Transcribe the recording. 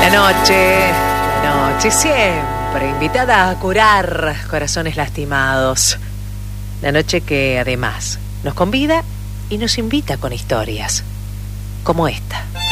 La noche siempre invitada a curar corazones lastimados. La noche que además nos convida y nos invita con historias como esta.